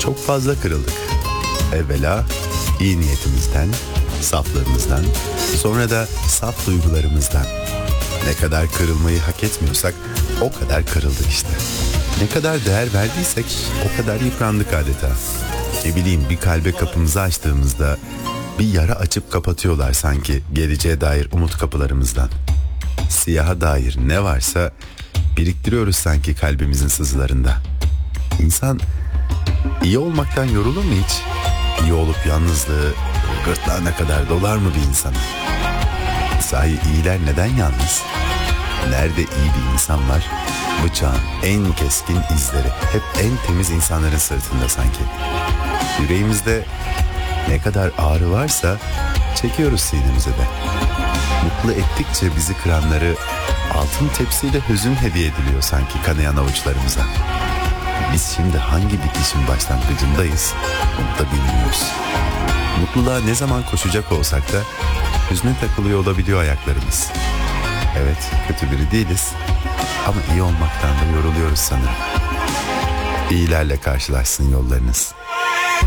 Çok fazla kırıldık. Evvela iyi niyetimizden, saflığımızdan, sonra da saf duygularımızdan. Ne kadar kırılmayı hak etmiyorsak o kadar kırıldık işte. Ne kadar değer verdiysek o kadar yıprandık adeta. Ne bileyim, bir kalbe kapımızı açtığımızda bir yara açıp kapatıyorlar sanki geleceğe dair umut kapılarımızdan. Siyaha dair ne varsa biriktiriyoruz sanki kalbimizin sızılarında. İnsan iyi olmaktan yorulur mu hiç? İyi olup yalnızlığı gırtlağına kadar dolar mı bir insana? Sahi iyiler neden yalnız? Nerede iyi bir insan var? Bıçağın en keskin izleri hep en temiz insanların sırtında sanki. Yüreğimizde ne kadar ağrı varsa çekiyoruz sinemize de. Mutlu ettikçe bizi kıranları altın tepsiyle hüzün hediye ediliyor sanki kanayan avuçlarımıza. Biz şimdi hangi bitişin başlangıcındayız onu da bilmiyoruz. Mutluluğa ne zaman koşacak olsak da hüzne takılıyor olabiliyor ayaklarımız. Evet, kötü biri değiliz ama iyi olmaktan da yoruluyoruz sanırım. İyilerle karşılaşsın yollarınız.